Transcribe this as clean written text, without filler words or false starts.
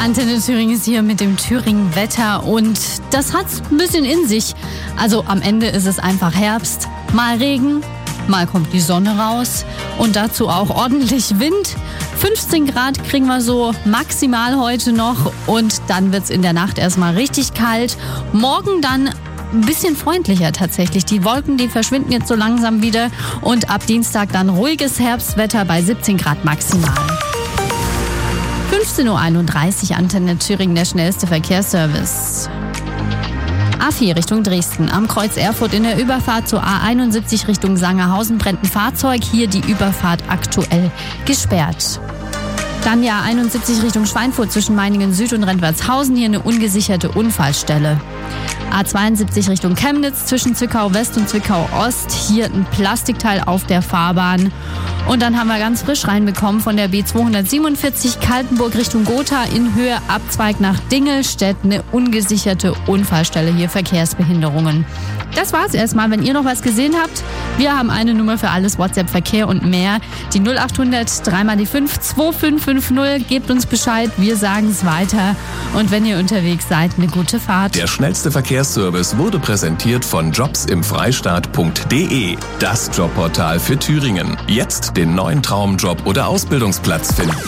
Antenne Thüringen ist hier mit dem Thüringen-Wetter und das hat's ein bisschen in sich. Also am Ende ist es einfach Herbst, mal Regen, mal kommt die Sonne raus und dazu auch ordentlich Wind. 15 Grad kriegen wir so maximal heute noch und dann wird's in der Nacht erstmal richtig kalt. Morgen dann ein bisschen freundlicher tatsächlich. Die Wolken, die verschwinden jetzt so langsam wieder und ab Dienstag dann ruhiges Herbstwetter bei 17 Grad maximal. 15.31 Uhr, Antenne Thüringen, der schnellste Verkehrsservice. A4 Richtung Dresden. Am Kreuz Erfurt in der Überfahrt zur A71 Richtung Sangerhausen brennt ein Fahrzeug. Hier die Überfahrt aktuell gesperrt. Dann ja 71 Richtung Schweinfurt zwischen Meiningen Süd und Rentwertshausen. Hier eine ungesicherte Unfallstelle. A72 Richtung Chemnitz zwischen Zwickau West und Zwickau Ost. Hier ein Plastikteil auf der Fahrbahn. Und dann haben wir ganz frisch reinbekommen von der B247 Kaltenburg Richtung Gotha in Höhe Abzweig nach Dingelstedt. Eine ungesicherte Unfallstelle, hier Verkehrsbehinderungen. Das war's erstmal. Wenn ihr noch was gesehen habt, wir haben eine Nummer für alles, WhatsApp, Verkehr und mehr. Die 0800 3 mal die 5 2550. Gebt uns Bescheid, wir sagen es weiter. Und wenn ihr unterwegs seid, eine gute Fahrt. Der schnellste Verkehrsservice wurde präsentiert von jobsimfreistaat.de. Das Jobportal für Thüringen. Jetzt den neuen Traumjob oder Ausbildungsplatz finden.